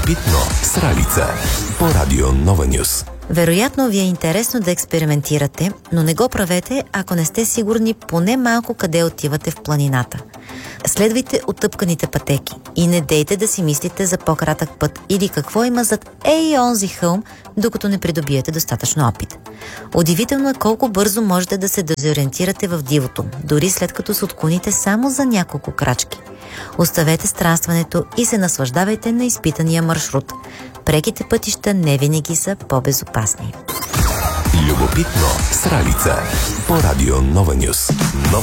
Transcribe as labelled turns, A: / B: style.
A: Любопитно с Ралица по Радио Нова Нюс.
B: Вероятно ви е интересно да експериментирате, но не го правете, ако не сте сигурни поне малко къде отивате в планината. Следвайте оттъпканите пътеки и не дейте да си мислите за по-кратък път или какво има зад онзи хълм, докато не придобиете достатъчно опит. Удивително е колко бързо можете да се дезориентирате в дивото, дори след като се отклоните само за няколко крачки. Оставете странстването и се наслаждавайте на изпитания маршрут. Преките пътища не винаги са по-безопасни.
A: Любопитно с Ралица по Радио Нова Нюс. Нова